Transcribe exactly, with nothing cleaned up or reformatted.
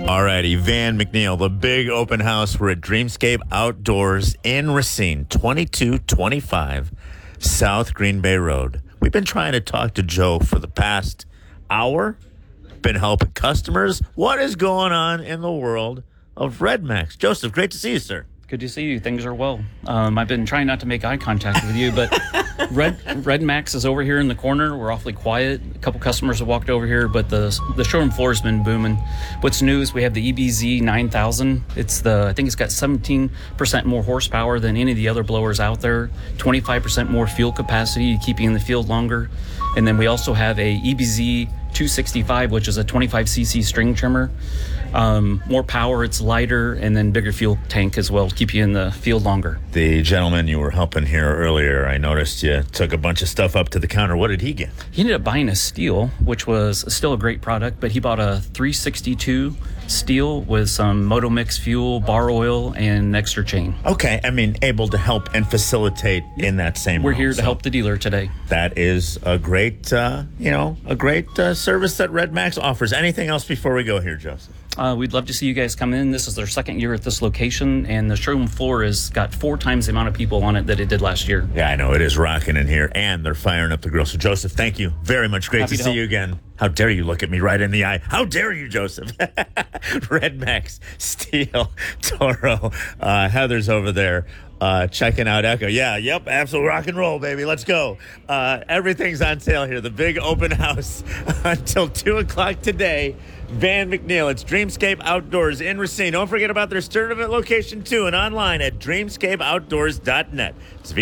Alrighty, Van McNeil, the big open house. We're at Dreamscape Outdoors in Racine, twenty-two twenty-five South Green Bay Road. We've been trying to talk to Joe for the past hour, been helping customers. What is going on in the world of Red Max? Joseph, great to see you, sir. Good to see you. Things are well. Um, I've been trying not to make eye contact with you, but Red Red Max is over here in the corner. We're awfully quiet. A couple customers have walked over here, but the the showroom floor has been booming. What's new is we have the E B Z nine thousand. It's the I think it's got seventeen percent more horsepower than any of the other blowers out there. twenty-five percent more fuel capacity to keep you in the field longer. And then we also have a E B Z two sixty-five, which is a twenty-five c c string trimmer. Um, more power, it's lighter, and then bigger fuel tank as well to keep you in the field longer. The gentleman you were helping here earlier, I noticed you took a bunch of stuff up to the counter. What did he get? He ended up buying a steel, which was still a great product, but he bought a three sixty-two steel with some Moto Mix fuel, bar oil, and extra chain. Okay, I mean, able to help and facilitate in that same We're realm, here to so help the dealer today. That is a great, uh, you know, a great uh, service that Red Max offers. Anything else before we go here, Joseph? Uh, we'd love to see you guys come in. This is their second year at this location, and the showroom floor has got four times the amount of people on it that it did last year. Yeah, I know. It is rocking in here, and they're firing up the grill. So, Joseph, thank you very much. Great Happy to to see help. you again. How dare you look at me right in the eye? How dare you, Joseph? Red Max, Steel, Toro. Uh, Heather's over there uh, checking out Echo. Yeah, yep, absolute rock and roll, baby. Let's go. Uh, everything's on sale here. The big open house until two o'clock today. Van McNeil, it's Dreamscape Outdoors in Racine. Don't forget about their Sturdivant location, too, and online at dreamscape outdoors dot net. It's